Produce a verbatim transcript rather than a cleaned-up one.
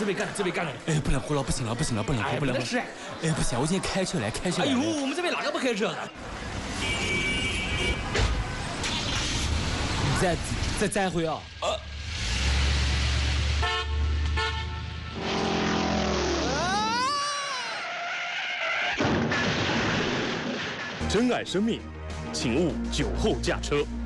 准备赶，准备赶了。 哎，不能喝了，不行了，不行了，不能喝，不能喝。 吃。 哎，不行，我今天开车来，开车来。 哎呦，我们这边哪个不开车？ 再再再回啊！呃。 珍爱生命，请勿酒后驾车。